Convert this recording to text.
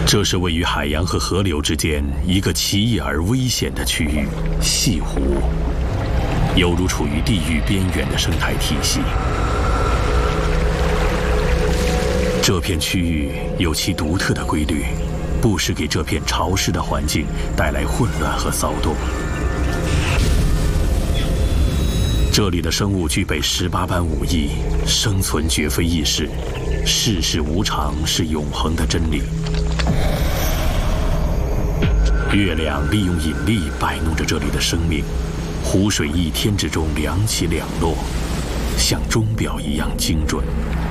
这是位于海洋和河流之间一个奇异而危险的区域——西湖，犹如处于地狱边缘的生态体系。这片区域有其独特的规律，不时给这片潮湿的环境带来混乱和骚动。这里的生物具备18般武艺，生存绝非易事，世事无常是永恒的真理。月亮利用引力摆弄着这里的生命，湖水一天之中两起两落，像钟表一样精准。